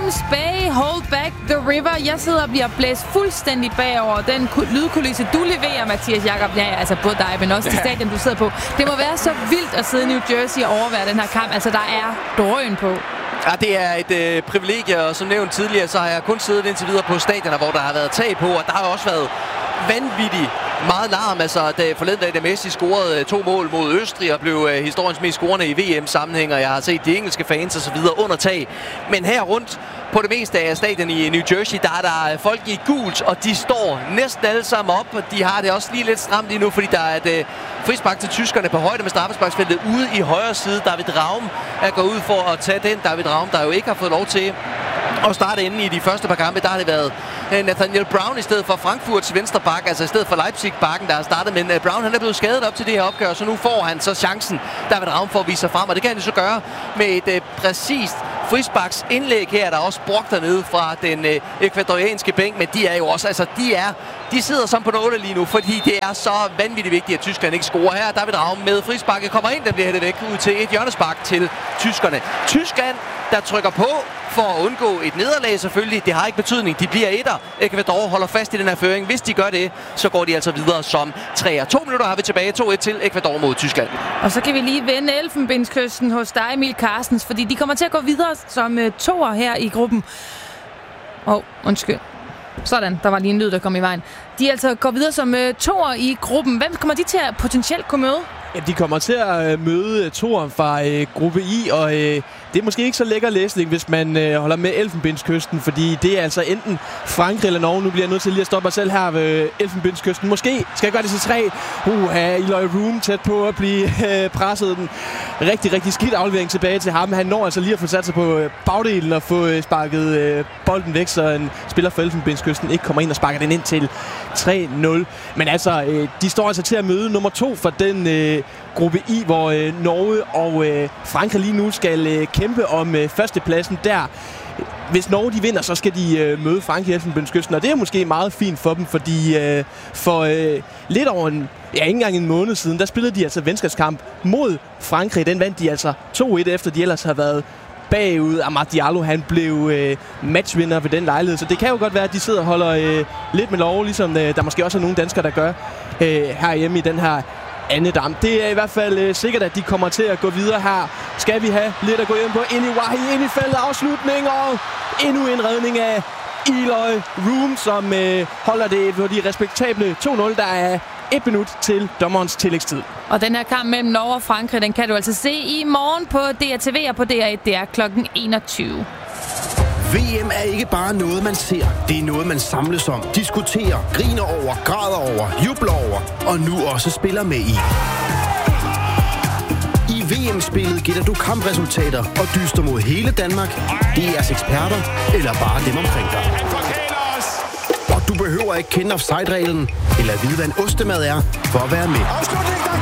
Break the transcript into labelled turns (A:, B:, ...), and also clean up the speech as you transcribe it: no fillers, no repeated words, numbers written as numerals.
A: James Bay, Hold Back the River. Jeg sidder og bliver blæst fuldstændig bagover den lydkulisse, du leverer, Mathias Jakob. Ja, altså både dig, men også det stadion, du sidder på. Det må være så vildt at sidde i New Jersey og overvære den her kamp. Altså, der er drøn på.
B: Ja, det er et privilegie, og som nævnt tidligere, så har jeg kun siddet indtil videre på stadioner, hvor der har været tag på, og der har også været vanvittigt meget larm. Altså, forleden dag, da Messi scorede 2 mål mod Østrig og blev historiens mest scorende i VM-sammenhæng, og jeg har set de engelske fans og så videre under tag. Men her rundt på det meste af stadion i New Jersey, der er der folk i gult, og de står næsten alle sammen op, og de har det også lige lidt stramt lige nu, fordi der er et frispark til tyskerne på højde med straffesparksfeltet ude i højre side. David Raum er gået ud for at tage den. David Raum, der jo ikke har fået lov til at starte inde i de første par kampe, der har det været Nathaniel Brown i stedet for Frankfurts venstre bak, altså i stedet for Leipzig-bakken, der har startet. Men Brown, han er blevet skadet op til det her opgør, så nu får han så chancen, David Raum, for at vise sig frem, og det kan han jo så gøre med et præcist frisparks indlæg her, der er også brugt dernede fra den ekvadorianske bænk, men de er jo også, altså de sidder som på nåle lige nu, fordi det er så vanvittigt vigtigt, at Tyskland ikke scorer her. David Raum med frisparket kommer ind, der bliver hættet væk ud til et hjørnespark til tyskerne. Tyskland, der trykker på for at undgå et nederlag selvfølgelig. Det har ikke betydning. De bliver etter. Ecuador holder fast i den her føring. Hvis de gør det, så går de altså videre som 3'er. 2 minutter har vi tilbage. 2-1 til Ecuador mod Tyskland.
A: Og så kan vi lige vende Elfenbenskysten hos dig, Emil Carstens, fordi de kommer til at gå videre som toer her i gruppen. Undskyld. Sådan, der var lige en lyd, der kom i vejen. De altså går videre som toer i gruppen. Hvem kommer de til at potentielt kunne møde?
C: Ja, de kommer til at møde toeren fra gruppe I, og det er måske ikke så lækker læsning, hvis man holder med Elfenbenskysten, fordi det er altså enten Frankrig eller Norge. Nu bliver jeg nødt til lige at stoppe mig selv her ved Elfenbenskysten. Måske skal jeg gøre det til 3. Eloy Room tæt på at blive presset. Den rigtig, rigtig skidt aflevering tilbage til ham. Han når altså lige at få sat sig på bagdelen og få sparket bolden væk, så en spiller for Elfenbenskysten ikke kommer ind og sparker den ind til 3-0. Men altså, de står altså til at møde nummer 2 for den gruppe I, hvor Norge og Frankrig lige nu skal kæmpe om førstepladsen der. Hvis Norge de vinder, så skal de møde Frankrig i Elfenbenskysten, og det er måske meget fint for dem, fordi for lidt over ikke engang en måned siden, der spillede de altså venskabskamp mod Frankrig. Den vandt de altså 2-1, efter de ellers har været bagud. Amad Diallo, han blev matchvinder ved den lejlighed, så det kan jo godt være, at de sidder og holder lidt med lov, ligesom der måske også er nogle danskere, der gør herhjemme i den her andedam. Det er i hvert fald sikkert, at de kommer til at gå videre her. Skal vi have lidt at gå hjem på? Ind i Wahi, ind i feltet, afslutning, og endnu en redning af Eloy Room, som holder det på de respektable 2-0. Der er 1 minut til dommerens tillægstid.
A: Og den her kamp mellem Norge og Frankrig, den kan du altså se i morgen på DRTV og på DR1. Det er kl. 21.
D: VM er ikke bare noget, man ser. Det er noget, man samles om, diskuterer, griner over, græder over, jubler over og nu også spiller med i. I VM-spillet gætter du kampresultater og dyster mod hele Danmark, DR's eksperter eller bare dem omkring dig. Og du behøver ikke kende offside-reglen eller vide, hvad en ostemad er for at være med.